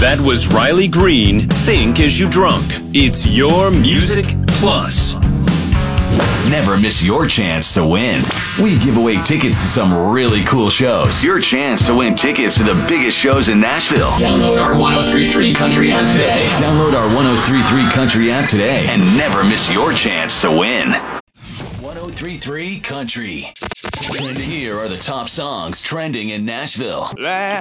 That was Riley Green, Think As You Drunk. It's your Music Plus. Never miss your chance to win. We give away tickets to some really cool shows. Your chance to win tickets to the biggest shows in Nashville. Download our 1033 Country app today. Download our 1033 Country app today and never miss your chance to win. 1033 Country. And here are the top songs trending in Nashville. Last